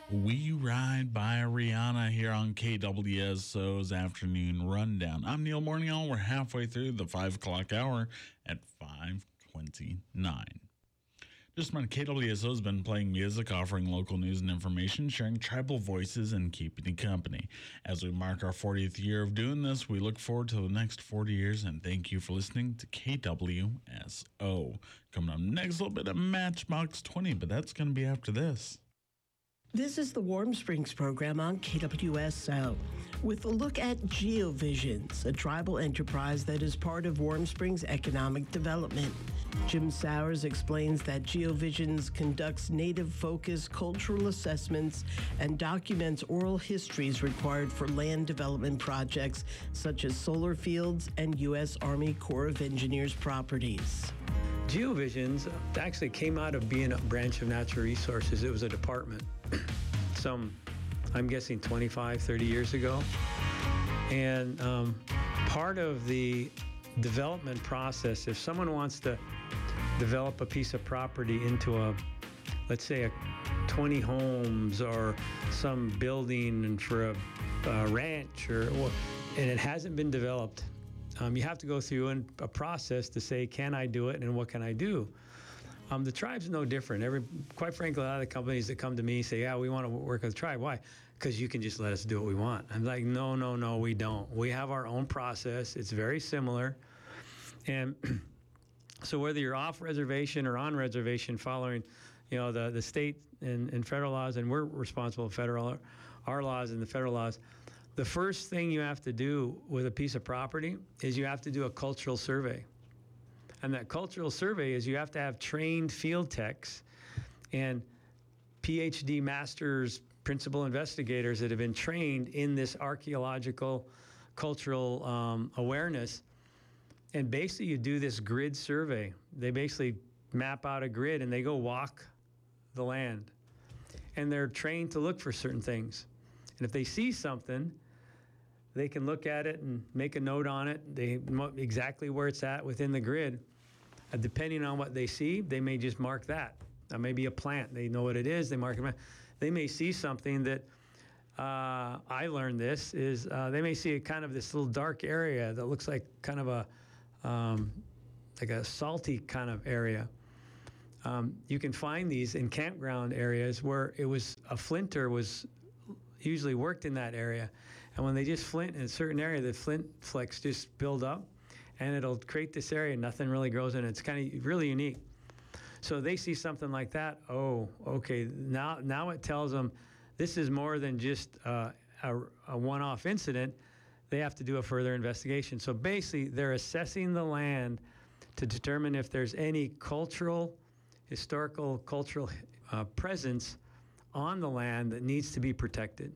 We Ride by Rihanna here on KWSO's Afternoon Rundown. I'm Neil Morningall. We're halfway through the 5 o'clock hour at 5:29. Just a minute, KWSO has been playing music, offering local news and information, sharing tribal voices, and keeping you company. As we mark our 40th year of doing this, we look forward to the next 40 years, and thank you for listening to KWSO. Coming up next, a little bit of Matchbox 20, but that's going to be after this. This is the Warm Springs program on KWSO with a look at GeoVisions, a tribal enterprise that is part of Warm Springs economic development. Jim Sowers explains that GeoVisions conducts native-focused cultural assessments and documents oral histories required for land development projects such as solar fields and U.S. Army Corps of Engineers properties. GeoVisions actually came out of being a branch of Natural Resources. It was a department I'm guessing 25, 30 years ago. And part of the development process, if someone wants to develop a piece of property into let's say a 20 homes or some building and for a ranch and it hasn't been developed, you have to go through a process to say, can I do it and what can I do? The tribe's no different. Quite frankly, a lot of the companies that come to me say, yeah, we want to work with the tribe. Why? Because you can just let us do what we want. I'm like, no, we don't. We have our own process. It's very similar. And so whether you're off reservation or on reservation following, the state and federal laws, and we're responsible for our laws and the federal laws, the first thing you have to do with a piece of property is you have to do a cultural survey. And that cultural survey is you have to have trained field techs and PhD masters, principal investigators that have been trained in this archaeological, cultural awareness. And basically you do this grid survey. They basically map out a grid and they go walk the land. And they're trained to look for certain things. And if they see something, they can look at it and make a note on it. They know exactly where it's at within the grid. Depending on what they see, they may just mark that. Maybe a plant. They know what it is. They mark it. They may see something that I learned this is they may see kind of this little dark area that looks like kind of like a salty kind of area. You can find these in campground areas where a flinter was usually worked in that area. And when they just flint in a certain area, the flint flecks just build up and it'll create this area. Nothing really grows in it. It's kind of really unique. So they see something like that. Oh, okay. Now it tells them this is more than just a one-off incident. They have to do a further investigation. So basically, they're assessing the land to determine if there's any historical cultural presence on the land that needs to be protected.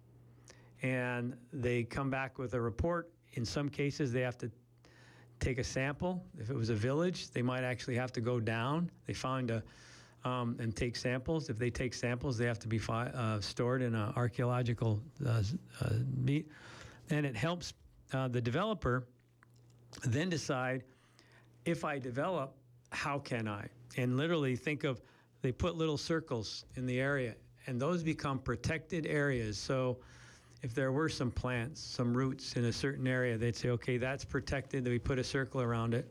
And they come back with a report. In some cases, they have to take a sample. If it was a village, they might actually have to go down. They find and take samples. If they take samples, they have to be stored in an archaeological meet. And it helps the developer then decide, if I develop, how can I? And literally they put little circles in the area, and those become protected areas. So if there were some plants, some roots in a certain area, they'd say, okay, that's protected. We put a circle around it.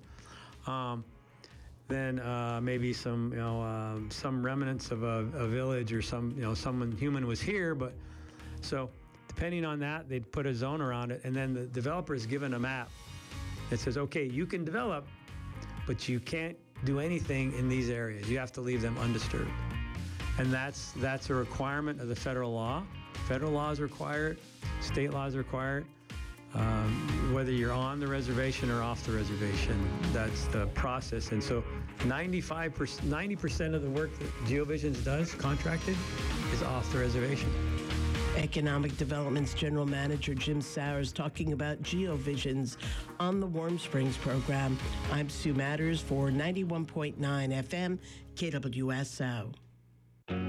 Then maybe some remnants of a village or someone human was here. But so depending on that, they'd put a zone around it. And then the developer is given a map that says, okay, you can develop, but you can't do anything in these areas. You have to leave them undisturbed. And that's a requirement of the federal law. Federal laws require it, state laws require it. Whether you're on the reservation or off the reservation, that's the process. And so 90% of the work that GeoVisions does, contracted, is off the reservation. Economic Development's General Manager Jim Sowers talking about GeoVisions on the Warm Springs program. I'm Sue Matters for 91.9 FM KWSO.